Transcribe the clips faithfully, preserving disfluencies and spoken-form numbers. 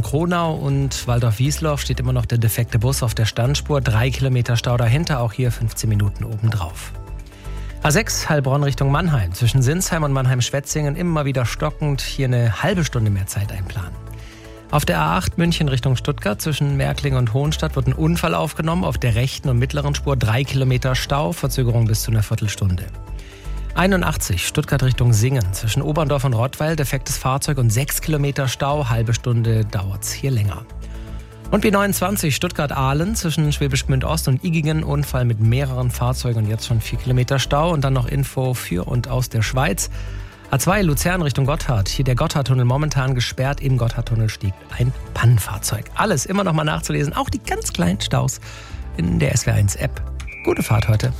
Kronau und Waldorf-Wiesloch steht immer noch der defekte Bus auf der Standspur. Drei Kilometer Stau dahinter, auch hier fünfzehn Minuten obendrauf. A sechs Heilbronn Richtung Mannheim. Zwischen Sinsheim und Mannheim-Schwetzingen immer wieder stockend. Hier eine halbe Stunde mehr Zeit einplanen. Auf der A acht München Richtung Stuttgart zwischen Märkling und Hohenstadt wird ein Unfall aufgenommen. Auf der rechten und mittleren Spur drei Kilometer Stau, Verzögerung bis zu einer Viertelstunde. einundachtzig Stuttgart Richtung Singen. Zwischen Oberndorf und Rottweil defektes Fahrzeug und sechs Kilometer Stau. Halbe Stunde dauert's hier länger. Und B neunundzwanzig Stuttgart-Ahlen zwischen Schwäbisch Gmünd Ost und Igingen. Unfall mit mehreren Fahrzeugen und jetzt schon vier Kilometer Stau. Und dann noch Info für und aus der Schweiz. A zwei Luzern Richtung Gotthard. Hier der Gotthardtunnel momentan gesperrt. Im Gotthardtunnel stieg ein Pannenfahrzeug. Alles immer noch mal nachzulesen. Auch die ganz kleinen Staus in der S W R eins App. Gute Fahrt heute.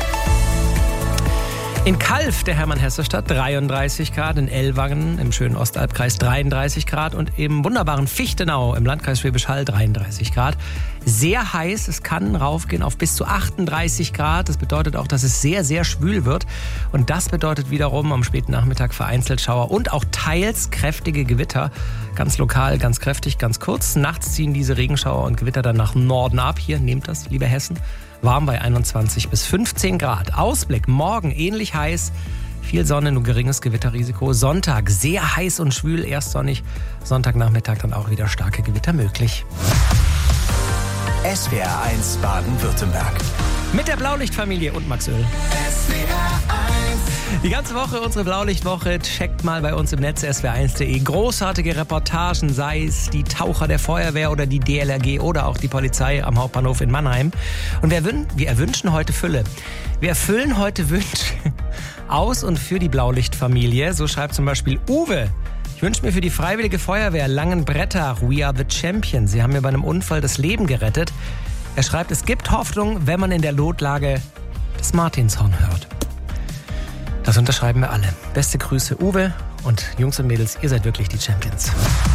In Calw, der Hermann-Hesse-Stadt, dreiunddreißig Grad, in Ellwangen im schönen Ostalbkreis dreiunddreißig Grad und im wunderbaren Fichtenau im Landkreis Schwäbisch Hall dreiunddreißig Grad. Sehr heiß, es kann raufgehen auf bis zu achtunddreißig Grad. Das bedeutet auch, dass es sehr, sehr schwül wird. Und das bedeutet wiederum am späten Nachmittag vereinzelt Schauer und auch teils kräftige Gewitter. Ganz lokal, ganz kräftig, ganz kurz. Nachts ziehen diese Regenschauer und Gewitter dann nach Norden ab. Hier, nehmt das, liebe Hessen. Warm bei einundzwanzig bis fünfzehn Grad. Ausblick, morgen ähnlich heiß. Viel Sonne, nur geringes Gewitterrisiko. Sonntag sehr heiß und schwül, erst sonnig. Sonntagnachmittag dann auch wieder starke Gewitter möglich. S W R eins Baden-Württemberg. Mit der Blaulichtfamilie und Max Öl. S W R eins. Die ganze Woche, unsere Blaulichtwoche, checkt mal bei uns im Netz S W R eins punkt de. Großartige Reportagen, sei es die Taucher der Feuerwehr oder die D L R G oder auch die Polizei am Hauptbahnhof in Mannheim. Und wir, wir erwünschen heute Fülle. Wir erfüllen heute Wünsche aus und für die Blaulichtfamilie. So schreibt zum Beispiel Uwe. Ich wünsche mir für die Freiwillige Feuerwehr Langenbrettach, We are the Champions. Sie haben mir bei einem Unfall das Leben gerettet. Er schreibt, es gibt Hoffnung, wenn man in der Notlage das Martinshorn hört. Das unterschreiben wir alle. Beste Grüße, Uwe, und Jungs und Mädels, ihr seid wirklich die Champions.